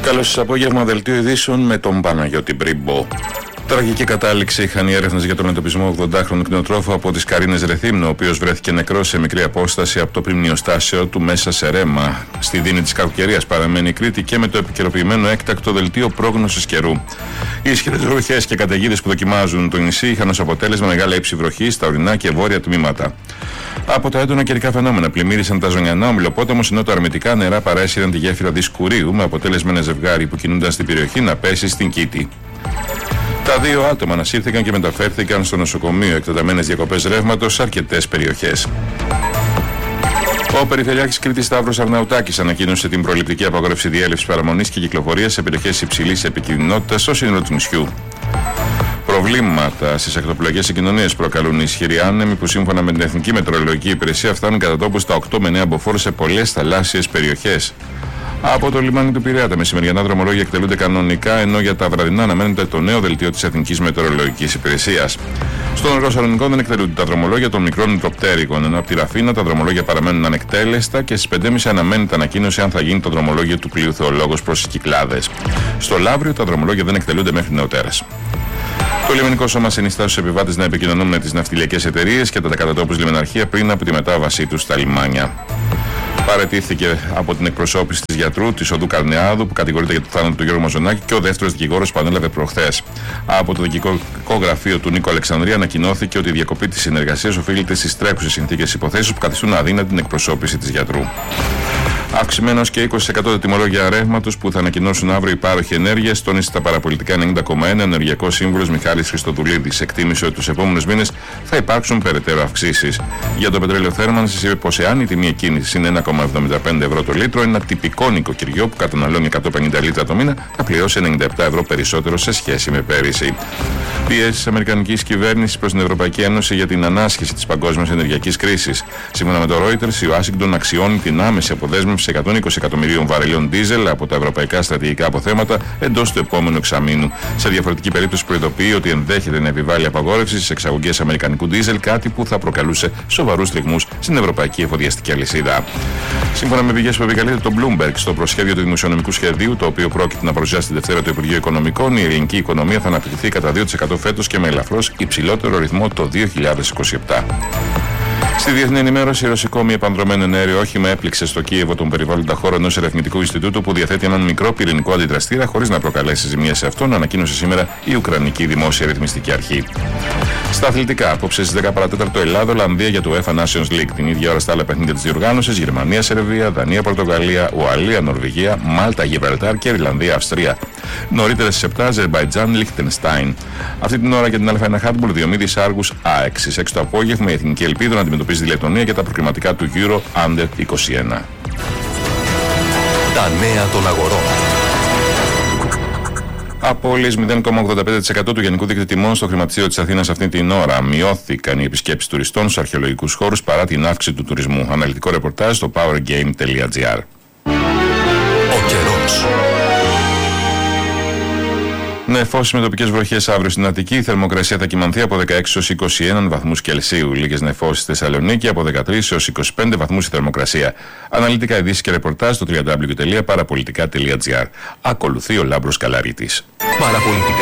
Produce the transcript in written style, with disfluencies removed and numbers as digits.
Καλώς σας απόγευμα, δελτίο ειδήσεων με τον Παναγιώτη Μπρίμπο. Τραγική κατάληξη είχαν οι έρευνες για τον εντοπισμό 80χρονου κτηνοτρόφου από τις Καρίνες Ρεθύμνου, ο οποίος βρέθηκε νεκρός σε μικρή απόσταση από το πριμνιοστάσιο του μέσα σε ρέμα. Στη δίνη της κακοκαιρίας παραμένει η Κρήτη και με το επικαιροποιημένο έκτακτο δελτίο πρόγνωσης καιρού. Οι ισχυρές βροχές και καταιγίδες που δοκιμάζουν το νησί είχαν ως αποτέλεσμα μεγάλα ύψη βροχής στα ορεινά και βόρεια τμήματα. Από τα έντονα καιρικά φαινόμενα πλημμύρισαν τα Ζωνιανά ομιλοπόταμος, ενώ τα αρμητικά νερά παρέσυραν τη γέφυρα Δισκουρίου, με αποτέλεσμα ένα ζευγάρι που κινούνταν στην περιοχή να πέσει στην Κήτη. Τα δύο άτομα ανασύρθηκαν και μεταφέρθηκαν στο νοσοκομείο, εκτεταμένες διακοπές ρεύματος σε αρκετές περιοχές. Ο Περιφερειάρχης Κρήτης Σταύρος Αρναουτάκης ανακοίνωσε την προληπτική απαγόρευση διέλευσης παραμονής και κυκλοφορίας σε περιοχές υψηλής επικινδυνότητας στο σύνολο του νησιού. Προβλήματα στις ακτοπλοϊκές συγκοινωνίες προκαλούν οι ισχυροί άνεμοι που σύμφωνα με την Εθνική Μετεωρολογική Υπηρεσία φτάνουν κατά τόπους στα 8 με 9 μποφόρ σε πολλές θαλάσσιες περιοχές. Από το λιμάνι του Πειραιά τα μεσημεριανά δρομολόγια εκτελούνται κανονικά, ενώ για τα βραδινά αναμένεται το νέο δελτίο της Εθνικής Μετεωρολογικής Υπηρεσίας. Στον Ορό Σαλονικών δεν εκτελούνται τα δρομολόγια των μικρών νητροπτέρικων, ενώ από τη Ραφίνα τα δρομολόγια παραμένουν ανεκτέλεστα και στις 5.30 αναμένεται ανακοίνωση αν θα γίνει το δρομολόγιο του πλοίου Θεολόγος προς τις Κυκλάδες. Στο Λαύριο τα δρομολόγια δεν εκτελούνται μέχρι νεοτέρας. Το λιμενικό σώμα συνιστά στους επιβάτες να επικοινωνούν με τις ναυτιλιακές εταιρείες και τα κατατόπους λιμεναρχεία πριν από τη μετάβασή τους στα λιμάνια. Παραιτήθηκε από την εκπροσώπηση της γιατρού της οδού Καρνεάδου που κατηγορείται για το θάνατο του Γιώργου Μαζονάκη και ο δεύτερος δικηγόρος που ανέλαβε προχθές. Από το δικηγορικό γραφείο του Νίκο Αλεξανδρία ανακοινώθηκε ότι η διακοπή της συνεργασίας οφείλεται στις τρέχουσες συνθήκες υποθέσεις που καθιστούν αδύνατη την εκπροσώπηση της γιατρού. Αυξημένος και 20% τα τιμολόγια ρεύματος που θα ανακοινώσουν αύριο οι πάροχοι ενέργειας, τόνισε στα παραπολιτικά 90,1 ενεργειακός σύμβουλος Μιχάλης Χριστοδουλίδης. Εκτίμησε ότι τους επόμενους μήνες θα υπάρξουν περαιτέρω αυξήσεις. Για το πετρέλαιο θέρμανσης είπε πως εάν η τιμή εκκίνησης είναι 1,75 ευρώ το λίτρο, ένα τυπικό νοικοκυριό που καταναλώνει 150 λίτρα το μήνα θα πληρώσει 97 ευρώ περισσότερο σε σχέση με πέρυσι. Πιέσεις της Αμερικανικής κυβέρνησης προς την Ευρωπαϊκή Ένωση για την ανάσχεση της παγκόσμιας ενεργειακής κρίσης. Σύμφωνα με το Reuters, η Ουάσιγκτον αξιώνει την άμεση αποδέσμευση 120 εκατομμυρίων βαρελιών ντίζελ από τα ευρωπαϊκά στρατηγικά αποθέματα εντός του επόμενου εξαμήνου. Σε διαφορετική περίπτωση προειδοποιεί ότι ενδέχεται να επιβάλλει απαγόρευση στις εξαγωγές αμερικανικού ντίζελ, κάτι που θα προκαλούσε σοβαρούς λιγμούς στην ευρωπαϊκή εφοδιαστική αλυσίδα. Σύμφωνα με πηγές που επικαλείται το Bloomberg, στο προσχέδιο του δημοσιονομικού σχεδίου, το οποίο πρόκειται να παρουσιάσει την Δευτέρα το Υπουργείο Οικονομικών, η ελληνική οικονομία θα αναπτυχθεί κατά 2% φέτος και με ελαφρώς υψηλότερο ρυθμό το 2027. Στη διεθνή ενημέρωση, ρωσικό μη επανδρωμένο αέριο όχημα έπληξε στο Κίεβο τον περιβάλλοντα χώρο ενός ερευνητικού Ινστιτούτου που διαθέτει έναν μικρό πυρηνικό αντιδραστήρα χωρίς να προκαλέσει ζημίες σε αυτόν, ανακοίνωσε σήμερα η Ουκρανική Δημόσια Ρυθμιστική Αρχή. Στα αθλητικά, απόψε στις 10 παρατέταρτο Ελλάδα-Ολλανδία για το UEFA Nations League. Την ίδια ώρα στα άλλα παιχνίδια της διοργάνωσης, Γερμανία-Σερβία, Δανία-Πορτογαλία, Ουαλία-Νορβηγία, Μάλτα-Γιβραλτάρ και Ιρλανδία-Αυστρία. Νωρίτερα στις 7, Αζερμπαϊτζάν-Λιχτενστάιν. Αυτή την ώρα για την Α1 Handball, Διομήδης Άργους ΑΕΚ. Στις 6 το απόγευμα, η Εθνική Ελπίδα να αντιμετωπίζει τη Λετωνία για τα προκριματικά του Euro Under 21. Τα νέα των αγορών. Απώλειες 0,85% του γενικού δίκτυου τιμών στο χρηματιστήριο της Αθήνας αυτή την ώρα. Μειώθηκαν οι επισκέψεις τουριστών στους αρχαιολογικούς χώρους παρά την αύξηση του τουρισμού. Αναλυτικό ρεπορτάζ στο powergame.gr. Ο καιρός. Νεφώσεις με τοπικές βροχές αύριο στην Αττική. Η θερμοκρασία θα κυμανθεί από 16 έως 21 βαθμούς Κελσίου. Λίγες νεφώσεις στη Θεσσαλονίκη, από 13 έως 25 βαθμούς η θερμοκρασία. Αναλυτικά ειδήσεις και ρεπορτάζ στο www.parapolitica.gr. Ακολουθεί ο Λάμπρος Καλαρίτης. Παραπολιτικά.